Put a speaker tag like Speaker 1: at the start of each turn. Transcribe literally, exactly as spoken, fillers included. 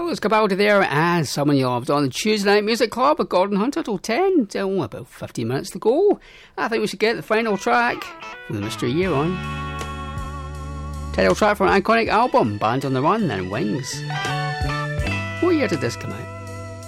Speaker 1: Carlos Cabaldi there as Someone You Loved on the Tuesday Night Music Club with Gordon Hunter till ten. Oh, about fifteen minutes to go. I think we should get the final track from the Mystery Year on. Title track from an iconic album, Band on the Run and Wings. What year did this come out?